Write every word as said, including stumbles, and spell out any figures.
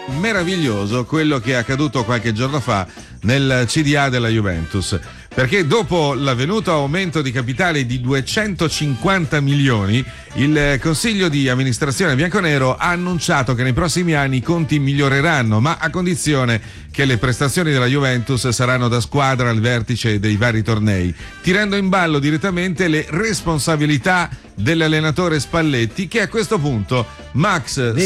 meraviglioso quello che è accaduto qualche giorno fa nel C D A della Juventus, perché dopo l'avvenuto aumento di capitale di duecentocinquanta milioni, il consiglio di amministrazione bianconero ha annunciato che nei prossimi anni i conti miglioreranno, ma a condizione che le prestazioni della Juventus saranno da squadra al vertice dei vari tornei, tirando in ballo direttamente le responsabilità dell'allenatore Spalletti, che a questo punto Max